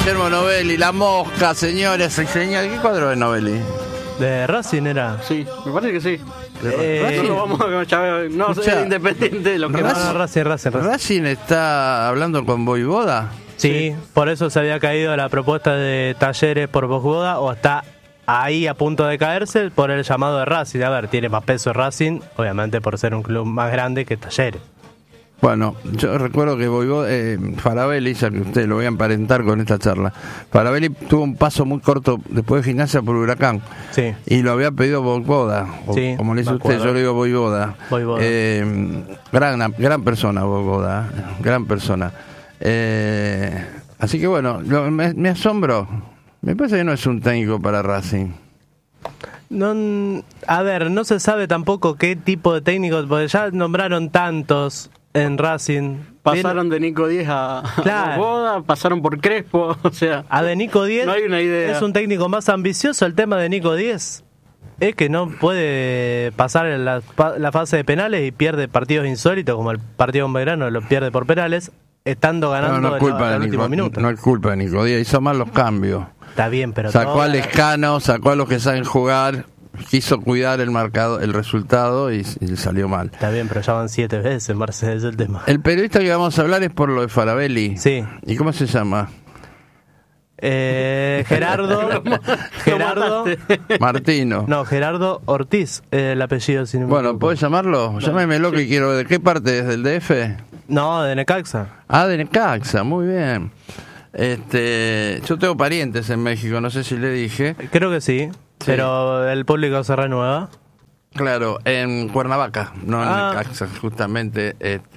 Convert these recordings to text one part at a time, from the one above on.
Guillermo Novelli, La Mosca, señores y señores. ¿Qué cuadro de Novelli? ¿De Racing era? Sí, me parece que sí. Racing. No vamos a no soy independiente, lo que Racing está hablando con Voivoda. Sí, por eso se había caído la propuesta de Talleres por Voivoda, o está ahí a punto de caerse por el llamado de Racing. A ver, tiene más peso Racing, obviamente por ser un club más grande que Talleres. Bueno, yo recuerdo que Voivoda, Faravelli, ya que usted lo voy a emparentar con esta charla, Faravelli tuvo un paso muy corto después de Gimnasia por Huracán. Sí. Y lo había pedido Voivoda, Sí, como le dice usted, yo le digo Voivoda. Gran persona Voivoda, gran persona. Así que bueno, me asombró. Me parece que no es un técnico para Racing. No, a ver, no se sabe tampoco qué tipo de técnicos, porque ya nombraron tantos en Racing. Pasaron de Nico Díez a Voivoda, pasaron por Crespo, o sea... A de Nico Díez no hay una idea. Es un técnico más ambicioso. El tema de Nico Díez es que no puede pasar en la fase de penales y pierde partidos insólitos, como el partido con Belgrano, lo pierde por penales, estando ganando no es culpa en el último minuto. No es culpa de Nico Díaz, hizo mal los cambios. Está bien, pero sacó a Lescano, sacó a los que saben jugar, quiso cuidar el marcado, el resultado y salió mal. Está bien, pero ya van 7 veces, Marcelo, es el tema. El periodista que vamos a hablar es por lo de Faravelli. Sí. ¿Y cómo se llama? Gerardo Martino. No, Gerardo Ortiz, el apellido. Bueno, ¿puedes llamarlo? Llámemelo, que quiero. ¿De qué parte? ¿Desde el DF? No, de Necaxa. Ah, de Necaxa, muy bien. Yo tengo parientes en México, no sé si le dije. Creo que sí, pero el público se renueva. Claro, en Cuernavaca, no en Necaxa, justamente.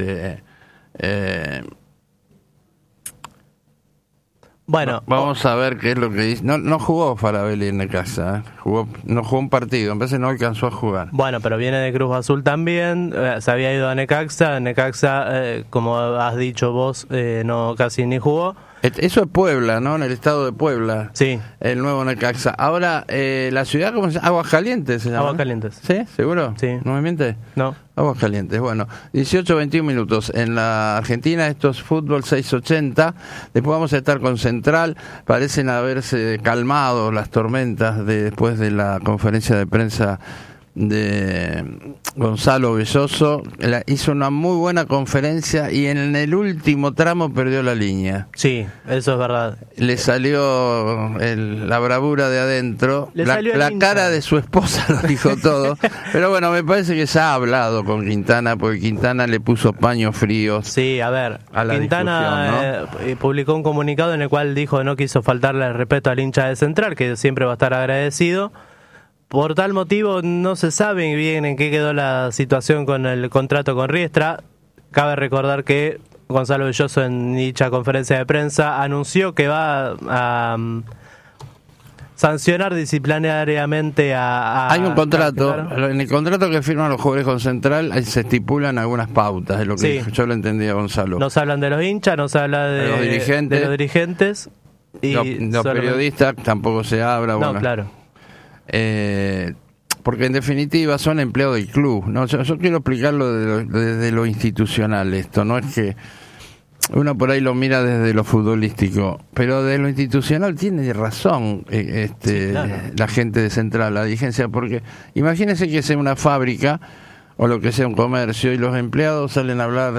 Bueno, vamos a ver qué es lo que dice. No jugó Faravelli en Necaxa, no jugó un partido, me parece que no alcanzó a jugar. Bueno, pero viene de Cruz Azul también, se había ido a Necaxa, como has dicho vos, no casi ni jugó. Eso es Puebla, ¿no? En el estado de Puebla. Sí. El nuevo Necaxa. Ahora, la ciudad, ¿cómo se llama? Aguascalientes se llama. Aguascalientes. ¿Sí? ¿Seguro? Sí. ¿No me miente? No. Aguascalientes. Bueno, 18-21 minutos. En la Argentina esto es fútbol 680. Después vamos a estar con Central. Parecen haberse calmado las tormentas después de la conferencia de prensa de Gonzalo Belloso. Hizo una muy buena conferencia y en el último tramo perdió la línea. Sí, eso es verdad. Le salió la bravura de adentro. La cara de su esposa lo dijo todo. Pero bueno, me parece que ya ha hablado con Quintana, porque Quintana le puso paños fríos. Sí, a ver, Quintana publicó un comunicado en el cual dijo que no quiso faltarle el respeto al hincha de Central, que siempre va a estar agradecido. Por tal motivo no se sabe bien en qué quedó la situación con el contrato con Riestra. Cabe recordar que Gonzalo Belloso en dicha conferencia de prensa anunció que va a sancionar disciplinariamente Hay un contrato, en el contrato que firman los jugadores con Central ahí se estipulan algunas pautas, es lo que yo lo entendía, Gonzalo. Nos hablan de los hinchas, nos habla de los dirigentes y los periodistas tampoco se habla. No, claro. Porque en definitiva son empleados del club, ¿no? Yo quiero explicarlo desde lo institucional esto, no es que uno por ahí lo mira desde lo futbolístico, pero desde lo institucional tiene razón claro, la gente de Central, la dirigencia, porque imagínense que sea una fábrica o lo que sea un comercio y los empleados salen a hablar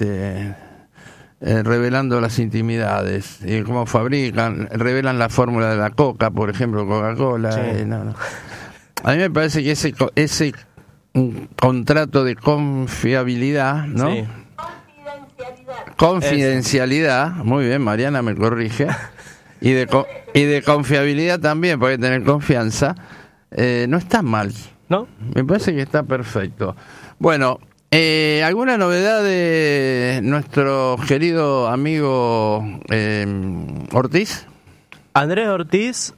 revelando las intimidades, cómo fabrican, revelan la fórmula de la Coca, por ejemplo, Coca-Cola. Sí. No. A mí me parece que ese contrato de confiabilidad, ¿no? Sí. Confidencialidad, muy bien, Mariana me corrige, y de confiabilidad también, porque tener confianza, no está mal, ¿no? Me parece que está perfecto. Bueno, ¿alguna novedad de nuestro querido amigo Ortiz? Andrés Ortiz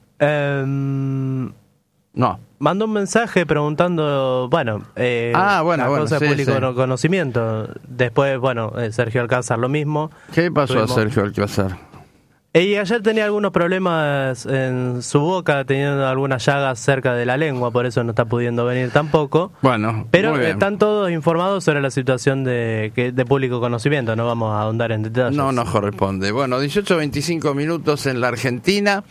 no mandó un mensaje preguntando, cosa de público conocimiento. Después, Sergio Alcázar lo mismo. ¿Qué pasó a Sergio Alcázar? Y ayer tenía algunos problemas en su boca, teniendo algunas llagas cerca de la lengua, por eso no está pudiendo venir tampoco. Bueno, pero están todos informados sobre la situación de público conocimiento, no vamos a ahondar en detalles. No nos corresponde. Bueno, 18:25 minutos en la Argentina.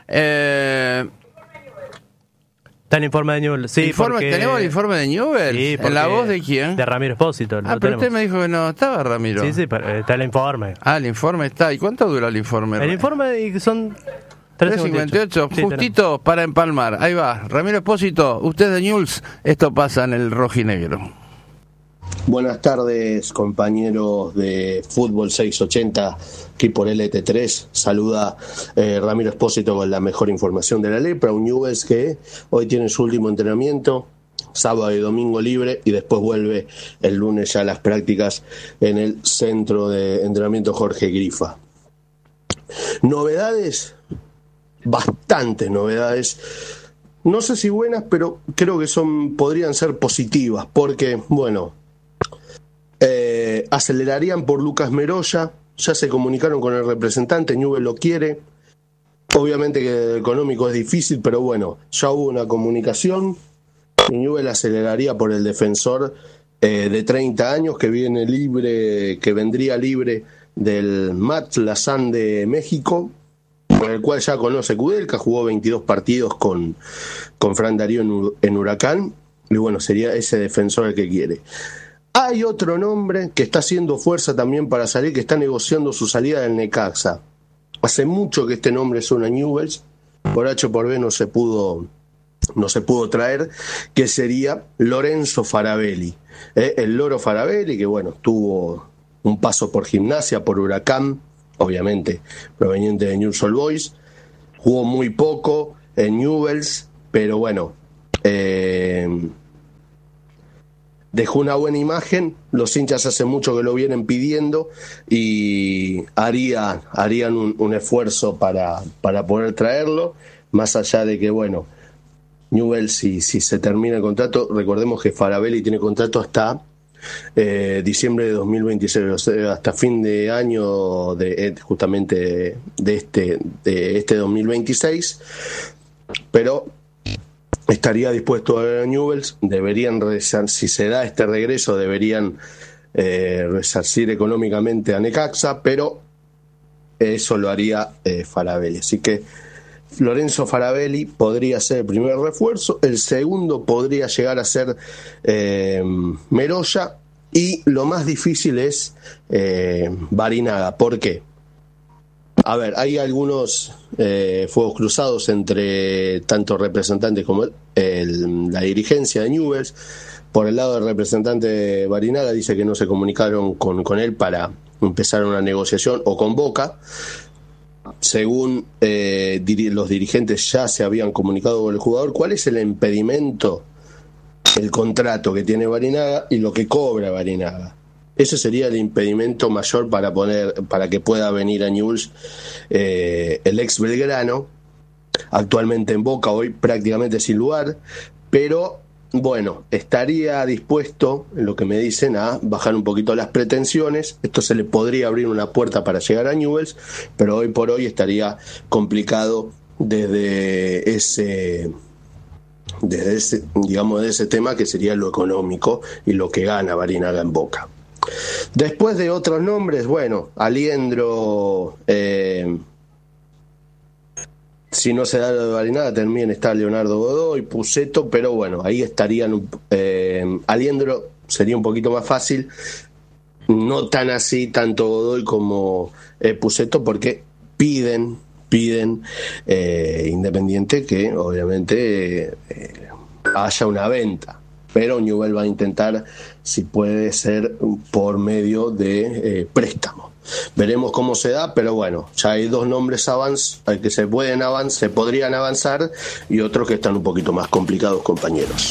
Está el informe de Newell's. Sí, ¿Tenemos el informe de Newell's? Sí, ¿En la voz de quién? De Ramiro Espósito. Pero usted me dijo que no estaba, Ramiro. Sí, pero está el informe. El informe está. ¿Y cuánto dura el informe? El informe son 3:58, sí, justito para empalmar. Ahí va. Ramiro Espósito, usted de Newell's, esto pasa en el rojinegro. Buenas tardes, compañeros de Fútbol 680, aquí por LT3. Saluda Ramiro Espósito con la mejor información de la lepra. Un Newell's que hoy tiene su último entrenamiento, sábado y domingo libre, y después vuelve el lunes ya a las prácticas en el centro de entrenamiento Jorge Grifa. Novedades, bastantes novedades. No sé si buenas, pero creo que podrían ser positivas, porque, bueno, acelerarían por Lucas Meroya, ya se comunicaron con el representante, Newell's lo quiere, obviamente que el económico es difícil, pero bueno, ya hubo una comunicación y Newell's aceleraría por el defensor de 30 años que vendría libre del Mazatlán de México, con el cual ya conoce Kudelka, jugó 22 partidos con Fran Darío en Huracán, y bueno, sería ese defensor el que quiere. Hay otro nombre que está haciendo fuerza también para salir, que está negociando su salida del Necaxa. Hace mucho que este nombre suena a Newell's, por H o por B no se pudo traer, que sería Lorenzo Farabelli. El Loro Farabelli, que bueno, tuvo un paso por Gimnasia, por Huracán, obviamente proveniente de Newell's Old Boys, jugó muy poco en Newell's, pero bueno, dejó una buena imagen, los hinchas hace mucho que lo vienen pidiendo y harían un esfuerzo para poder traerlo, más allá de que, bueno, Newell's, si se termina el contrato, recordemos que Farabelli tiene contrato hasta diciembre de 2026, o sea, hasta fin de año justamente de este 2026, pero estaría dispuesto a ver a Newell's. Deberían si se da este regreso, deberían resarcir económicamente a Necaxa, pero eso lo haría Farabelli. Así que Lorenzo Farabelli podría ser el primer refuerzo, el segundo podría llegar a ser Meroya, y lo más difícil es Barinaga. ¿Por qué? A ver, hay algunos fuegos cruzados entre tanto representantes como la dirigencia de Newell's. Por el lado del representante Barinaga, dice que no se comunicaron con él para empezar una negociación, o con Boca. Según los dirigentes, ya se habían comunicado con el jugador. ¿Cuál es el impedimento? El contrato que tiene Barinaga y lo que cobra Barinaga. Ese sería el impedimento mayor para que pueda venir a Newell's el ex Belgrano, actualmente en Boca, hoy prácticamente sin lugar, pero bueno, estaría dispuesto, en lo que me dicen, a bajar un poquito las pretensiones. Esto se le podría abrir una puerta para llegar a Newell's, pero hoy por hoy estaría complicado desde ese tema, que sería lo económico y lo que gana Barinaga en Boca. Después de otros nombres, bueno, Aliendro, si no se da lo de Barinaga, también está Leonardo Godoy, Pusetto, pero bueno, ahí estarían. Aliendro sería un poquito más fácil, no tan así, tanto Godoy como Pusetto, porque piden Independiente que obviamente haya una venta, pero Newell's va a intentar, si puede ser, por medio de préstamo. Veremos cómo se da, pero bueno, ya hay dos nombres que se podrían avanzar, y otros que están un poquito más complicados, compañeros.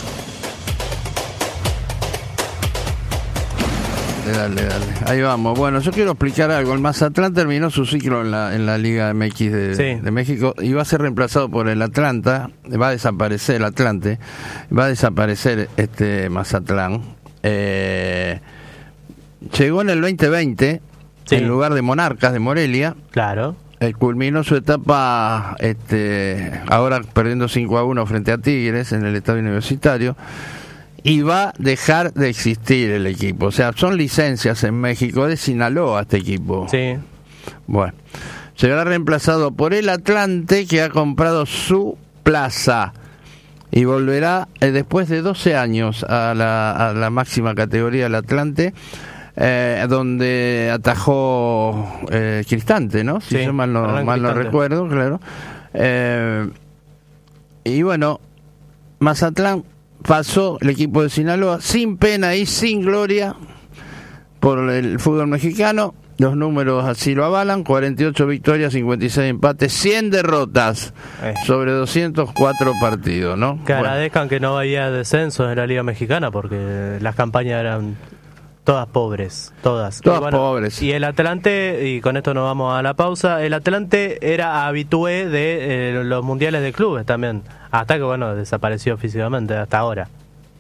Dale. Ahí vamos. Bueno, yo quiero explicar algo. El Mazatlán terminó su ciclo en la Liga MX de México y va a ser reemplazado por el Atlanta. Va a desaparecer el Atlante. Va a desaparecer este Mazatlán. Llegó en el 2020 en lugar de Monarcas de Morelia. Claro. culminó su etapa ahora perdiendo 5-1 frente a Tigres en el estadio Universitario, y va a dejar de existir el equipo. O sea, son licencias en México de Sinaloa este equipo. Sí. Bueno, será reemplazado por el Atlante, que ha comprado su plaza, y volverá después de 12 años a la máxima categoría del Atlante, donde atajó Cristante, ¿no? Si yo mal no recuerdo, claro. Y bueno, Mazatlán pasó, el equipo de Sinaloa, sin pena y sin gloria por el fútbol mexicano. Los números así lo avalan: 48 victorias, 56 empates, 100 derrotas sobre 204 partidos, ¿no? Que agradezcan que no había descensos en la Liga Mexicana, porque las campañas eran todas pobres, todas pobres. Y el Atlante, y con esto nos vamos a la pausa, el Atlante era habitué de los mundiales de clubes también, hasta que bueno, desapareció físicamente hasta ahora.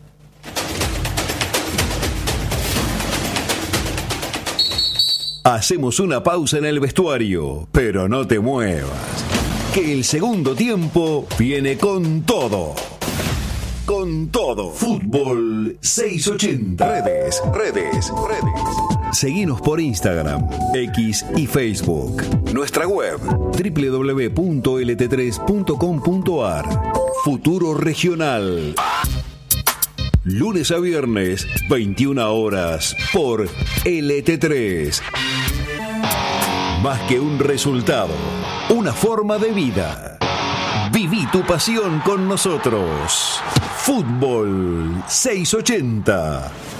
Hacemos una pausa en el vestuario, pero no te muevas, que el segundo tiempo viene con todo. Con todo. Fútbol 680. Redes. Seguinos por Instagram, X y Facebook. Nuestra web www.lt3.com.ar. Futuro Regional. Lunes a viernes, 21 horas, por LT3. Más que un resultado, una forma de vida. Viví tu pasión con nosotros. Fútbol 680.